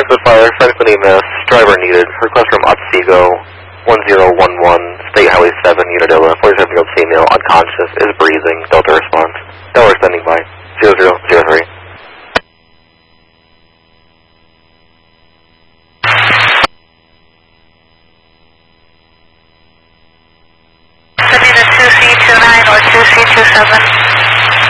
the fire, Franklin EMS, driver needed, request from Otsego, 1011, State Highway 7, Unadilla, 47-year-old female, unconscious, is breathing, Delta response. Delaware standing by, 0003. Sending a 2C29 or 2C27.